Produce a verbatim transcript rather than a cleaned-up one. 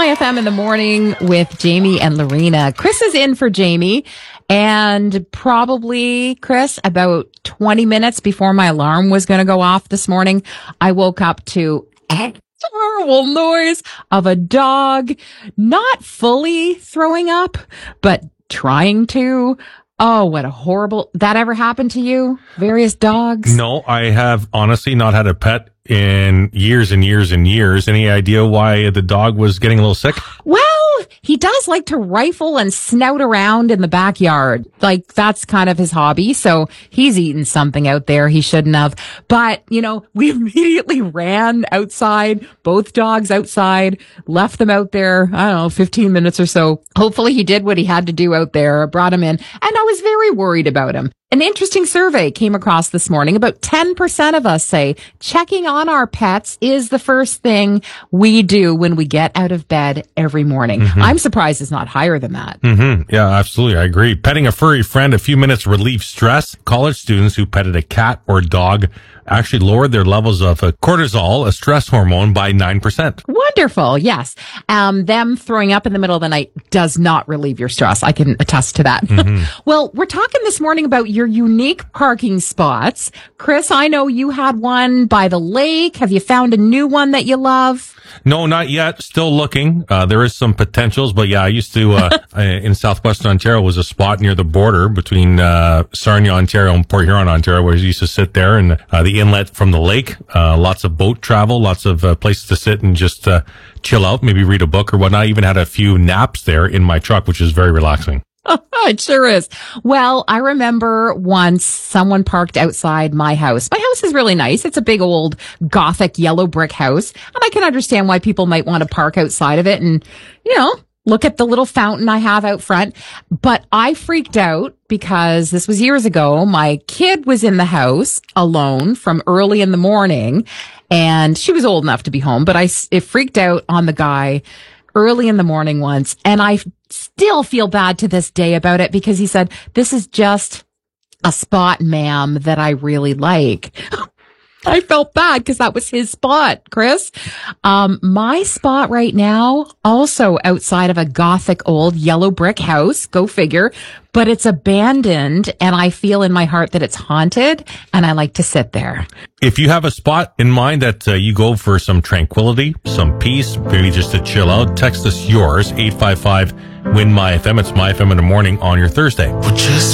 My F M in the morning with Jamie and Lorena. Chris is in for Jamie, and probably, Chris, about twenty minutes before my alarm was going to go off this morning, I woke up to a horrible noise of a dog not fully throwing up, but trying to. Oh, what a horrible... That ever happened to you? Various dogs? No, I have honestly not had a pet in years and years and years. Any idea why the dog was getting a little sick? Well, he does like to rifle and snout around in the backyard. Like, that's kind of his hobby. So he's eaten something out there he shouldn't have. But, you know, we immediately ran outside, both dogs outside, left them out there, I don't know, fifteen minutes or so. Hopefully he did what he had to do out there, brought him in. And I was very worried about him. An interesting survey came across this morning. About ten percent of us say checking on our pets is the first thing we do when we get out of bed every morning. Mm-hmm. I'm surprised it's not higher than that. Mm-hmm. Yeah, absolutely. I agree. Petting a furry friend a few minutes relieves stress. College students who petted a cat or dog actually lowered their levels of uh, cortisol, a stress hormone, by nine percent. Wonderful. Yes. Um, them throwing up in the middle of the night does not relieve your stress. I can attest to that. Mm-hmm. Well, we're talking this morning about your unique parking spots. Chris, I know you had one by the lake. Have you found a new one that you love? No, not yet. Still looking. Uh, there is some potentials, but yeah, I used to, uh, in southwestern Ontario was a spot near the border between, uh, Sarnia, Ontario and Port Huron, Ontario, where I used to sit there, and, uh, the inlet from the lake, uh, lots of boat travel, lots of, uh, places to sit and just, uh, chill out, maybe read a book or whatnot. I even had a few naps there in my truck, which is very relaxing. It sure is. Well, I remember once someone parked outside my house. My house is really nice. It's a big old Gothic yellow brick house. And I can understand why people might want to park outside of it and, you know, look at the little fountain I have out front. But I freaked out because this was years ago. My kid was in the house alone from early in the morning, and she was old enough to be home, but I, it freaked out on the guy early in the morning once, and I still feel bad to this day about it because he said, "This is just a spot, ma'am, that I really like." I felt bad because that was his spot, Chris. Um, my spot right now, also outside of a Gothic old yellow brick house, go figure, but it's abandoned, and I feel in my heart that it's haunted, and I like to sit there. If you have a spot in mind that uh, you go for some tranquility, some peace, maybe just to chill out, text us yours, eight five five, W I N M Y F M. It's My F M in the morning on your Thursday. Well, just